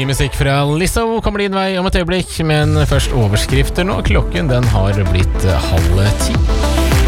musikk fra Lizzo kommer din vei om et øyeblikk, men først overskrifter nå. Klokken den har blitt 9:30.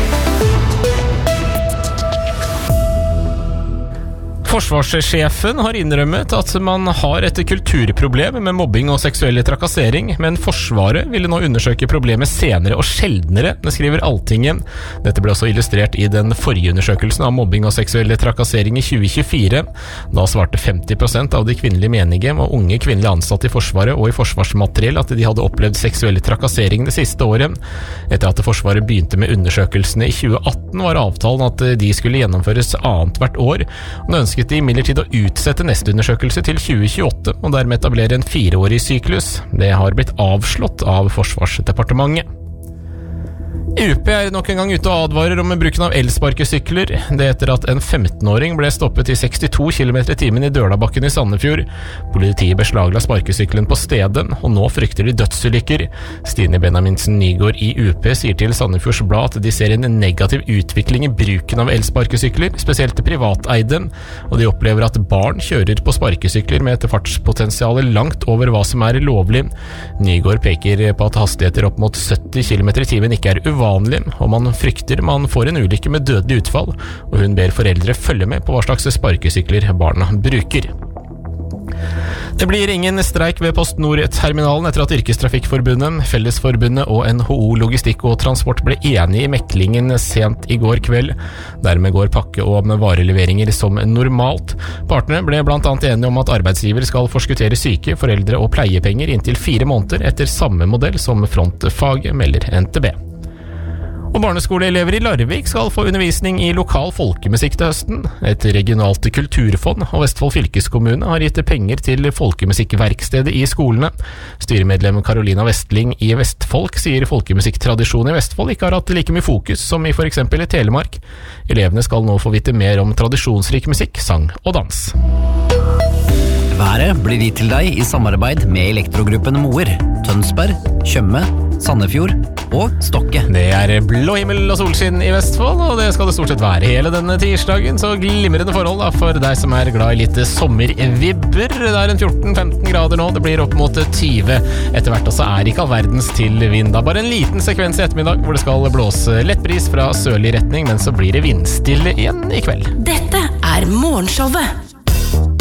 Forsvarssjefen har innrømmet at man har et kulturproblem med mobbing og seksuell trakassering, men Forsvaret ville nå undersøke problemet senere og sjeldnere, det skriver Altingen. Dette ble også illustrert i den forrige undersøkelsen av mobbing og seksuell trakassering i 2024. Da svarte 50% av de kvinnelige menige og unge kvinnelige ansatte i Forsvaret og i forsvarsmateriell at de hadde opplevd seksuell trakassering det siste året. Etter at Forsvaret begynte med undersøkelsene i 2018 var avtalen at de skulle gjennomføres annet hvert år. Nå ønsket de imidlertid å utsette neste undersøkelse til 2028 og dermed etablere en 4-årig syklus. Det har blitt avslått av Forsvarsdepartementet. UP er nok en gang ute og advarer om bruken av elsparkesykler. Det etter at en 15-åring ble stoppet i 62 km/t i Dølabakken i Sandefjord. Politiet beslagla sparkesykkelen på stedet, og nå frykter de dødsulykker. Stine Benjaminsen Nygård i UP sier til Sandefjords Blad at de ser en negativ utvikling i bruken av elsparkesykler, spesielt privateide, og de opplever at barn kjører på sparkesykler med et fartspotensial langt over hva som er lovlig. Nygård peker på at hastigheter opp mot 70 km/t ikke er uvanlig, og man frykter man får en ulykke med dødelig utfall, og hun ber foreldre følge med på hva slags sparkesykler barna bruker. Det blir ingen streik ved PostNord-terminalen etter at Yrkestrafikkforbundet, Fellesforbundet og NHO Logistikk og Transport ble enige i meklingen sent i går kveld. Dermed går pakke- og vareleveringer som normalt. Partene ble blant annet enige om at arbeidsgiver skal forskuttere syke, foreldre og pleiepenger inntil 4 måneder etter samme modell som frontfaget, melder NTB. Og barneskoleelever i Larvik skal få undervisning i lokal folkemusikk til høsten. Et regionalt kulturfond og Vestfold fylkeskommune har gitt penger til folkemusikkverkstedet i skolene. Styremedlem Karolina Vestling i Vestfolk sier folkemusikktradisjonen i Vestfold ikke har hatt like mye fokus som i for eksempel i Telemark. Elevene skal nå få vite mer om tradisjonsrik musikk, sang og dans. Været blir gitt til deg i samarbeid med Elektrogruppen Moer, Tønsberg, Tjøme, Sandefjord og Stokke. Det er blå himmel og solskinn i Vestfold, og det skal det stort sett være hele denne tirsdagen, så glimrende forhold da, for deg som er glad i litt sommervibber. Det er en 14-15 grader nå, det blir opp mot 20 etter hvert, og så er ikke all verdens til vind. Da bare en liten sekvens i ettermiddag hvor det skal blåse lett bris fra sørlig retning, men så blir det vindstille igjen i kveld. Dette er Morgenshowet.